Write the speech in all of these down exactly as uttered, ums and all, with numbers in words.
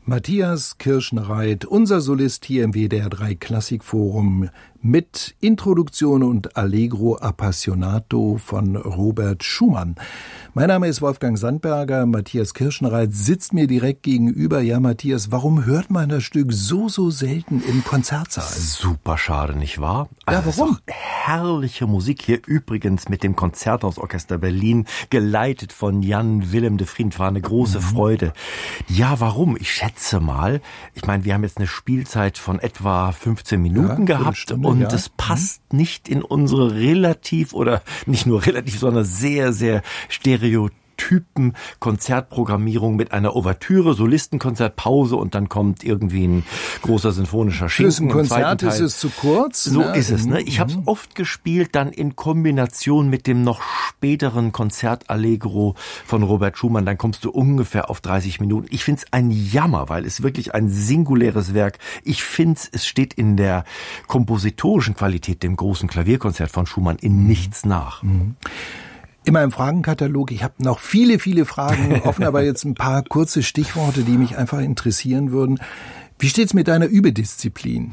Matthias Kirschenreit, unser Solist hier im W D R drei Klassikforum mit Introduktion und Allegro Appassionato von Robert Schumann. Mein Name ist Wolfgang Sandberger, Matthias Kirschenreit sitzt mir direkt gegenüber. Ja, Matthias, warum hört man das Stück so, so selten im Konzertsaal? Super schade, nicht wahr? Ja, also warum? Herrliche Musik hier übrigens mit dem Konzerthausorchester Berlin, geleitet von Jan Willem de Vriend, war eine große mhm. Freude. Ja, warum? Ich schätze mal, ich meine, wir haben jetzt eine Spielzeit von etwa fünfzehn Minuten ja, gehabt Stunde, und ja. es passt mhm. nicht in unsere relativ oder nicht nur relativ, sondern sehr, sehr Stereotypen Konzertprogrammierung mit einer Ouvertüre, Solistenkonzert, Pause und dann kommt irgendwie ein großer sinfonischer Schinken. Für ein Konzert ist es zu kurz. So ne? ist es. Ne? Ich habe es oft gespielt, dann in Kombination mit dem noch späteren Konzertallegro von Robert Schumann. Dann kommst du ungefähr auf dreißig Minuten. Ich finde es ein Jammer, weil es wirklich ein singuläres Werk. Ich finde es steht in der kompositorischen Qualität dem großen Klavierkonzert von Schumann in nichts nach. Mhm. In meinem Fragenkatalog, ich habe noch viele, viele Fragen offen, aber jetzt ein paar kurze Stichworte, die mich einfach interessieren würden. Wie steht's mit deiner Übedisziplin?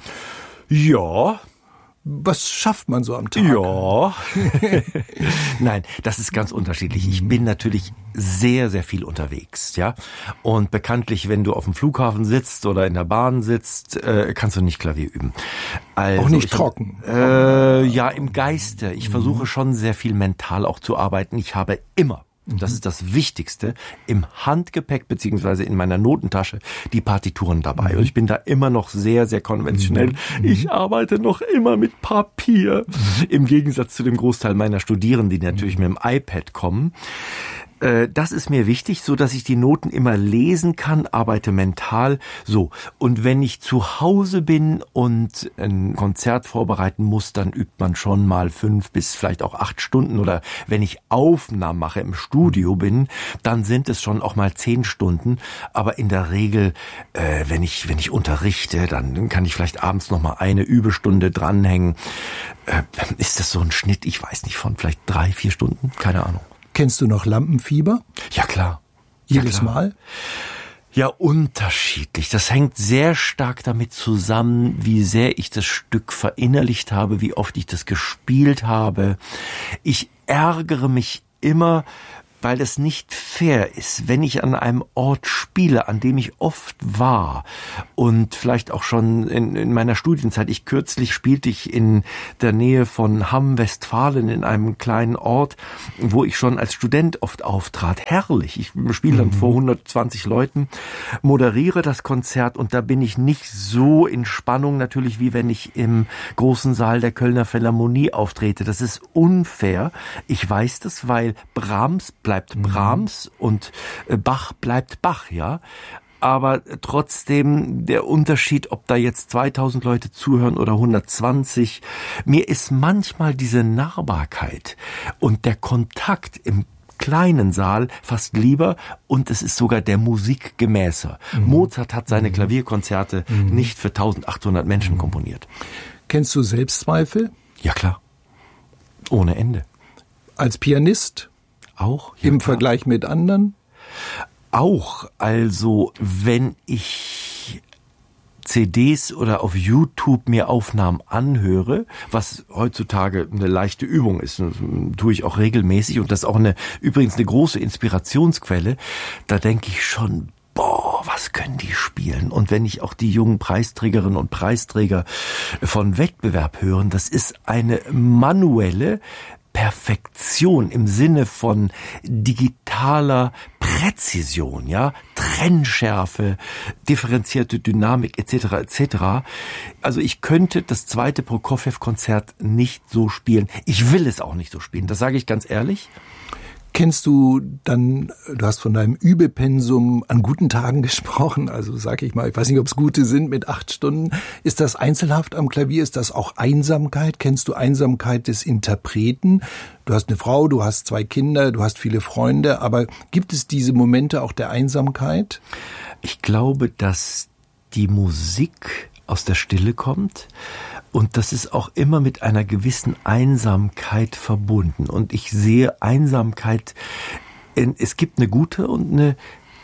Ja. Was schafft man so am Tag? Ja. Nein, das ist ganz unterschiedlich. Ich bin natürlich sehr, sehr viel unterwegs, ja. Und bekanntlich, wenn du auf dem Flughafen sitzt oder in der Bahn sitzt, äh, kannst du nicht Klavier üben. Also auch nicht ich, trocken? Äh, ja, im Geiste. Ich mhm. versuche schon sehr viel mental auch zu arbeiten. Ich habe immer, und das ist das Wichtigste, im Handgepäck beziehungsweise in meiner Notentasche die Partituren dabei. Mhm. Und ich bin da immer noch sehr, sehr konventionell. Mhm. Ich arbeite noch immer mit Papier. Mhm. Im Gegensatz zu dem Großteil meiner Studierenden, die natürlich mhm. mit dem iPad kommen. Das ist mir wichtig, so dass ich die Noten immer lesen kann, arbeite mental. So. Und wenn ich zu Hause bin und ein Konzert vorbereiten muss, dann übt man schon mal fünf bis vielleicht auch acht Stunden. Oder wenn ich Aufnahmen mache, im Studio bin, dann sind es schon auch mal zehn Stunden. Aber in der Regel, äh, wenn ich, wenn ich unterrichte, dann kann ich vielleicht abends noch mal eine Übestunde dranhängen. Äh, ist das so ein Schnitt, ich weiß nicht, von vielleicht drei, vier Stunden? Keine Ahnung. Kennst du noch Lampenfieber? Ja, klar. Jedes ja, klar. Mal? Ja, unterschiedlich. Das hängt sehr stark damit zusammen, wie sehr ich das Stück verinnerlicht habe, wie oft ich das gespielt habe. Ich ärgere mich immer, weil es nicht fair ist, wenn ich an einem Ort spiele, an dem ich oft war und vielleicht auch schon in, in meiner Studienzeit. Ich kürzlich spielte ich in der Nähe von Hamm, Westfalen, in einem kleinen Ort, wo ich schon als Student oft auftrat. Herrlich. Ich spiele dann mhm. vor hundertzwanzig Leuten, moderiere das Konzert und da bin ich nicht so in Spannung natürlich, wie wenn ich im großen Saal der Kölner Philharmonie auftrete. Das ist unfair. Ich weiß das, weil Brahms bleibt Brahms mhm. und Bach bleibt Bach, ja. Aber trotzdem der Unterschied, ob da jetzt zweitausend Leute zuhören oder hundertzwanzig, mir ist manchmal diese Nahbarkeit und der Kontakt im kleinen Saal fast lieber und es ist sogar der Musik gemäßer. Mhm. Mozart hat seine Klavierkonzerte mhm. nicht für eintausendachthundert Menschen mhm. komponiert. Kennst du Selbstzweifel? Ja, klar. Ohne Ende. Als Pianist? Auch? Ja, Im klar. Vergleich mit anderen? Auch. Also, wenn ich C Ds oder auf YouTube mir Aufnahmen anhöre, was heutzutage eine leichte Übung ist, das tue ich auch regelmäßig und das ist auch eine, übrigens eine große Inspirationsquelle, da denke ich schon, boah, was können die spielen? Und wenn ich auch die jungen Preisträgerinnen und Preisträger von Wettbewerb hören, das ist eine manuelle Perfektion im Sinne von digitaler Präzision, ja, Trennschärfe, differenzierte Dynamik et cetera et cetera. Also ich könnte das zweite Prokofjew-Konzert nicht so spielen. Ich will es auch nicht so spielen, das sage ich ganz ehrlich. Kennst du dann, du hast von deinem Übepensum an guten Tagen gesprochen, also sag ich mal, ich weiß nicht, ob es gute sind mit acht Stunden. Ist das einzelhaft am Klavier? Ist das auch Einsamkeit? Kennst du Einsamkeit des Interpreten? Du hast eine Frau, du hast zwei Kinder, du hast viele Freunde, aber gibt es diese Momente auch der Einsamkeit? Ich glaube, dass die Musik aus der Stille kommt. Und das ist auch immer mit einer gewissen Einsamkeit verbunden. Und ich sehe Einsamkeit, es gibt eine gute und eine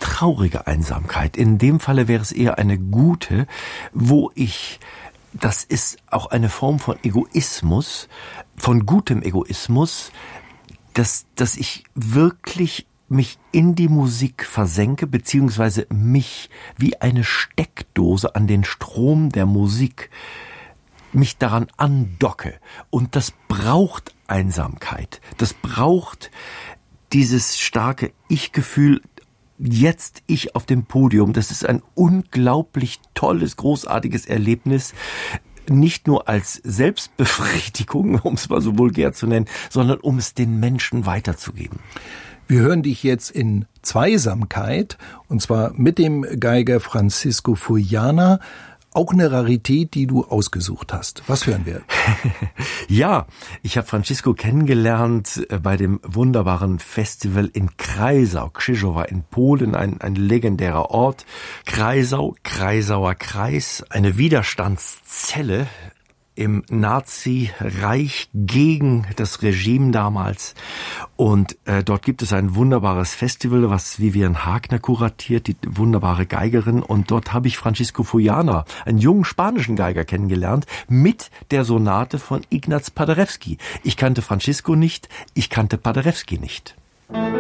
traurige Einsamkeit. In dem Falle wäre es eher eine gute, wo ich, das ist auch eine Form von Egoismus, von gutem Egoismus, dass, dass ich wirklich mich in die Musik versenke, beziehungsweise mich wie eine Steckdose an den Strom der Musik, mich daran andocke. Und das braucht Einsamkeit. Das braucht dieses starke Ich-Gefühl, jetzt ich auf dem Podium. Das ist ein unglaublich tolles, großartiges Erlebnis. Nicht nur als Selbstbefriedigung, um es mal so vulgär zu nennen, sondern um es den Menschen weiterzugeben. Wir hören dich jetzt in Zweisamkeit, und zwar mit dem Geiger Francisco Fullana. Auch eine Rarität, die du ausgesucht hast. Was hören wir? Ja, ich habe Francisco kennengelernt bei dem wunderbaren Festival in Kreisau, Krzyżowa in Polen, ein, ein legendärer Ort. Kreisau, Kreisauer Kreis, eine Widerstandszelle im Nazireich gegen das Regime damals. Und äh, dort gibt es ein wunderbares Festival, was Vivian Hagner kuratiert, die wunderbare Geigerin. Und dort habe ich Francisco Fullana, einen jungen spanischen Geiger, kennengelernt, mit der Sonate von Ignaz Paderewski. Ich kannte Francisco nicht, ich kannte Paderewski nicht.